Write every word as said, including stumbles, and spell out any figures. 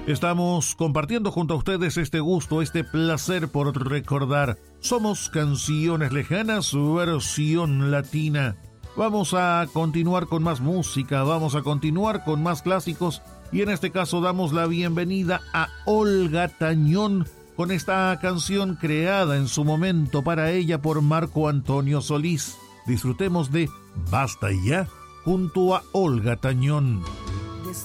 Estamos compartiendo junto a ustedes este gusto, este placer por recordar. Somos Canciones Lejanas, versión latina. Vamos a continuar con más música, vamos a continuar con más clásicos y en este caso damos la bienvenida a Olga Tañón con esta canción creada en su momento para ella por Marco Antonio Solís. Disfrutemos de Basta Ya junto a Olga Tañón.